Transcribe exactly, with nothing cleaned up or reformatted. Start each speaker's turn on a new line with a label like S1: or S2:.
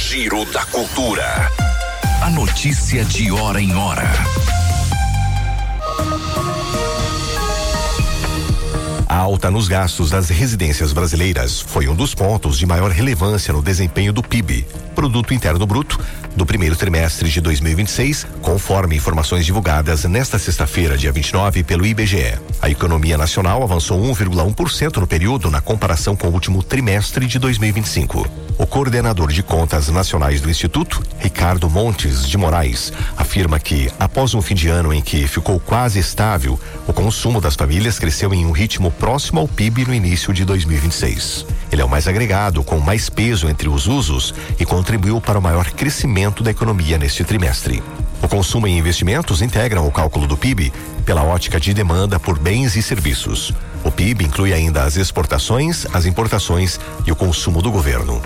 S1: Giro da Cultura. A notícia de hora em hora.
S2: A alta nos gastos das residências brasileiras foi um dos pontos de maior relevância no desempenho do P I B, Produto Interno Bruto, do primeiro trimestre de dois mil e vinte e seis, conforme informações divulgadas nesta sexta-feira, dia vinte e nove, pelo I B G E. A economia nacional avançou um vírgula um por cento no período na comparação com o último trimestre de dois mil e vinte e cinco. O coordenador de contas nacionais do Instituto, Ricardo Montes de Moraes, afirma que, após um fim de ano em que ficou quase estável, o consumo das famílias cresceu em um ritmo próximo ao P I B no início de dois mil e vinte e seis. Ele é o mais agregado, com mais peso entre os usos e contribuiu para o maior crescimento da economia neste trimestre. O consumo e investimentos integram o cálculo do P I B pela ótica de demanda por bens e serviços. O P I B inclui ainda as exportações, as importações e o consumo do governo.